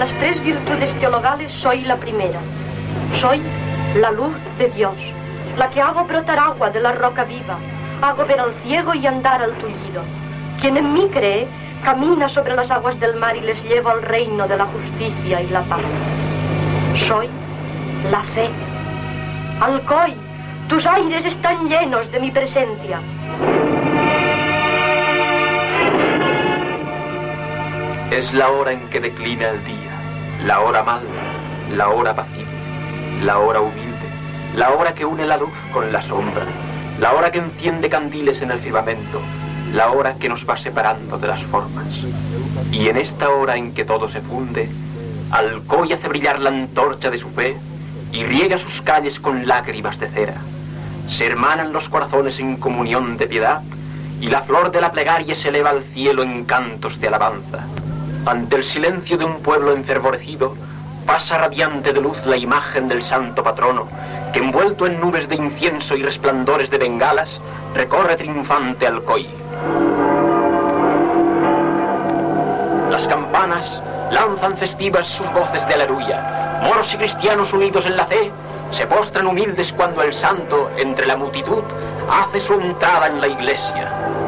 las tres virtudes teologales soy la primera. Soy la luz de Dios, la que hago brotar agua de la roca viva, hago ver al ciego y andar al tullido. Quien en mí cree, camina sobre las aguas del mar y les llevo al reino de la justicia y la paz. Soy la fe. Alcoy, tus aires están llenos de mi presencia. Es la hora en que declina el día, la hora mala, la hora pacible, la hora humilde, la hora que une la luz con la sombra, la hora que enciende candiles en el firmamento, la hora que nos va separando de las formas. Y en esta hora en que todo se funde, Alcoy hace brillar la antorcha de su fe y riega sus calles con lágrimas de cera. Se hermanan los corazones en comunión de piedad y la flor de la plegaria se eleva al cielo en cantos de alabanza. Ante el silencio de un pueblo enfervorecido, pasa radiante de luz la imagen del santo patrono, que envuelto en nubes de incienso y resplandores de bengalas, recorre triunfante Alcoy. Las campanas lanzan festivas sus voces de aleluya. Moros y cristianos unidos en la fe se postran humildes cuando el santo, entre la multitud, hace su entrada en la iglesia.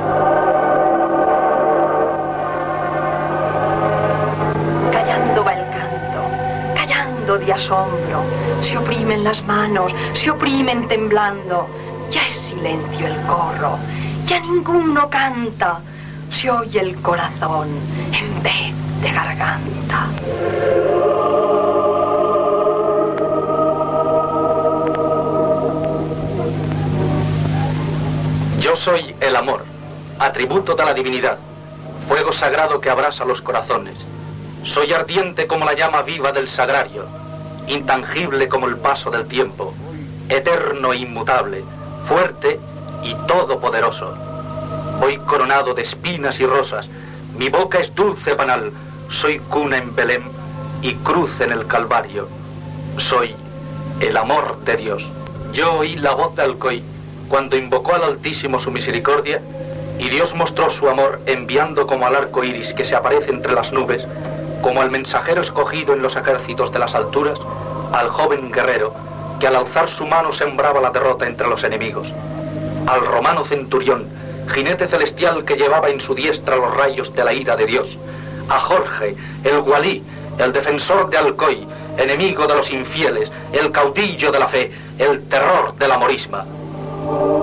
Callando va el canto, callando de asombro. Se oprimen las manos, se oprimen temblando. Ya es silencio el corro, ya ninguno canta. Se oye el corazón en vez de garganta. Yo soy el amor, atributo de la divinidad, fuego sagrado que abrasa los corazones. Soy ardiente como la llama viva del sagrario, intangible como el paso del tiempo, eterno e inmutable, fuerte y todopoderoso. Voy coronado de espinas y rosas, mi boca es dulce panal, soy cuna en Belén y cruz en el Calvario. Soy el amor de Dios. Yo oí la voz de Alcoy cuando invocó al Altísimo su misericordia, y Dios mostró su amor enviando como al arco iris que se aparece entre las nubes, como al mensajero escogido en los ejércitos de las alturas, al joven guerrero que al alzar su mano sembraba la derrota entre los enemigos, al romano centurión, jinete celestial que llevaba en su diestra los rayos de la ira de Dios, a Jorge, el Gualí, el defensor de Alcoy, enemigo de los infieles, el caudillo de la fe, el terror de la morisma.